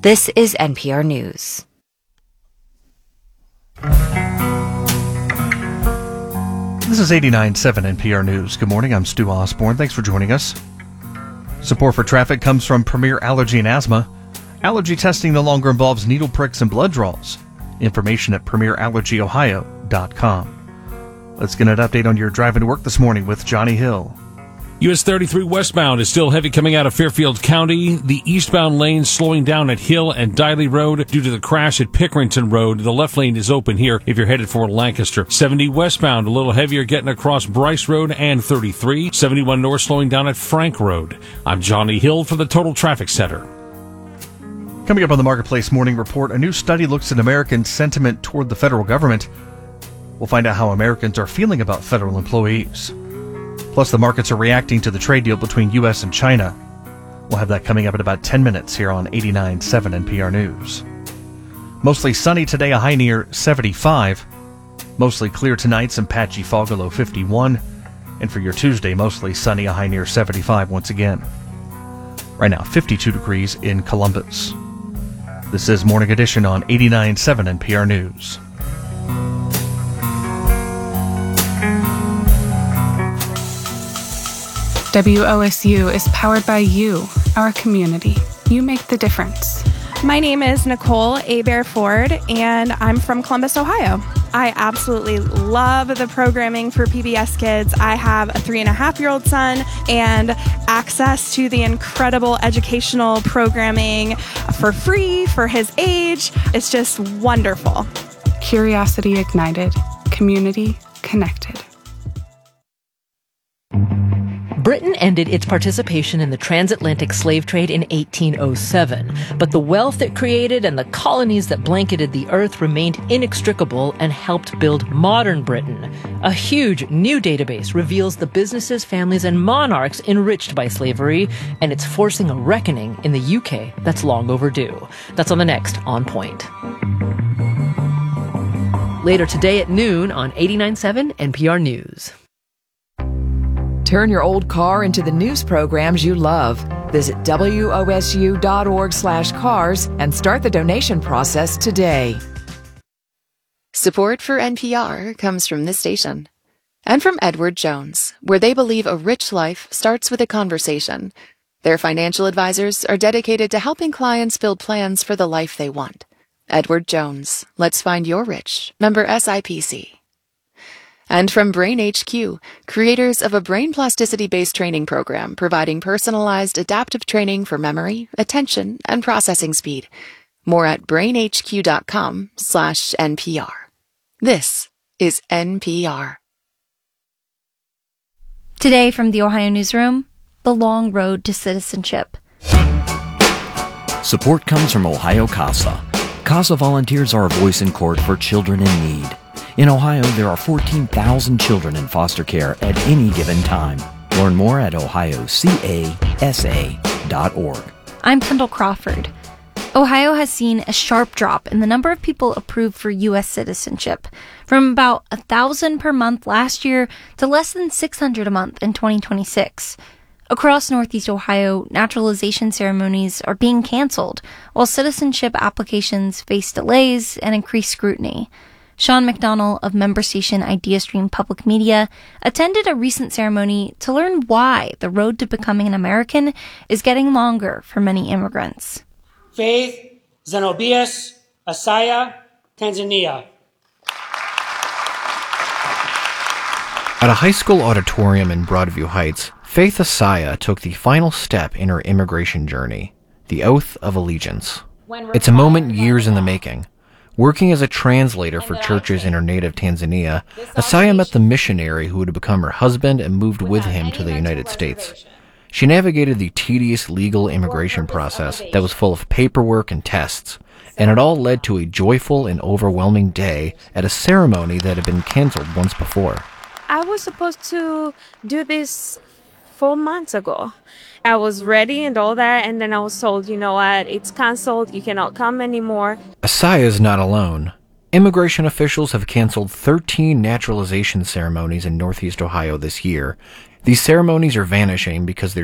This is NPR News. This is 89.7 NPR News. Good morning, I'm Stu Osborne. Thanks for joining us. Support for traffic comes from Premier Allergy and Asthma. Allergy testing no longer involves needle pricks and blood draws. Information at premierallergyohio.com. Let's get an update on your driving to work this morning with Johnny Hill. US 33 westbound is still heavy coming out of Fairfield County. The eastbound lane slowing down at Hill and Diley Road due to the crash at Pickerington Road. The left lane is open here if you're headed for Lancaster. 70 westbound, a little heavier getting across Bryce Road and 33. 71 north slowing down at Frank Road. I'm Johnny Hill for the Total Traffic Center. Coming up on the Marketplace Morning Report, a new study looks at American sentiment toward the federal government. We'll find out how Americans are feeling about federal employees. Plus, the markets are reacting to the trade deal between U.S. and China. We'll have that coming up in about 10 minutes here on 89.7 NPR News. Mostly sunny today, a high near 75. Mostly clear tonight, some patchy fog, a low 51. And for your Tuesday, mostly sunny, a high near 75 once again. Right now, 52 degrees in Columbus. This is Morning Edition on 89.7 NPR News. WOSU is powered by you, our community. You make the difference. My name is Nicole Ford, and I'm from Columbus, Ohio. I absolutely love the programming for PBS Kids. I have a 3.5-year-old son, and access to the incredible educational programming for free for his age. It's just wonderful. Curiosity ignited, community connected. Britain ended its participation in the transatlantic slave trade in 1807, but the wealth it created and the colonies that blanketed the earth remained inextricable and helped build modern Britain. A huge new database reveals the businesses, families, and monarchs enriched by slavery, and it's forcing a reckoning in the UK that's long overdue. That's on the next On Point. Later today at noon on 89.7 NPR News. Turn your old car into the news programs you love. Visit wosu.org/cars and start the donation process today. Support for NPR comes from this station and from Edward Jones, where they believe a rich life starts with a conversation. Their financial advisors are dedicated to helping clients build plans for the life they want. Edward Jones, let's find your rich. Member SIPC. And from Brain HQ, creators of a brain plasticity-based training program providing personalized adaptive training for memory, attention, and processing speed. More at brainhq.com/NPR. This is NPR. Today from the Ohio Newsroom, the long road to citizenship. Support comes from Ohio CASA. CASA volunteers are a voice in court for children in need. In Ohio, there are 14,000 children in foster care at any given time. Learn more at ohiocasa.org. I'm Kendall Crawford. Ohio has seen a sharp drop in the number of people approved for U.S. citizenship, from about 1,000 per month last year to less than 600 a month in 2026. Across Northeast Ohio, naturalization ceremonies are being canceled, while citizenship applications face delays and increased scrutiny. Sean McDonnell of member station IdeaStream Public Media attended a recent ceremony to learn why the road to becoming an American is getting longer for many immigrants. Faith Zenobius Asaya, Tanzania. At a high school auditorium in Broadview Heights, Faith Asaya took the final step in her immigration journey, the Oath of Allegiance. It's a moment years in the making. Working as a translator for churches in her native Tanzania, Asaya met the missionary who would become her husband and moved with him to the United States. She navigated the tedious legal immigration process that was full of paperwork and tests, and it all led to a joyful and overwhelming day at a ceremony that had been canceled once before. I was supposed to do this 4 months ago. I was ready and all that, and then I was told, you know what, it's canceled, you cannot come anymore. Asaya is not alone. Immigration officials have canceled 13 naturalization ceremonies in Northeast Ohio this year. These ceremonies are vanishing because they're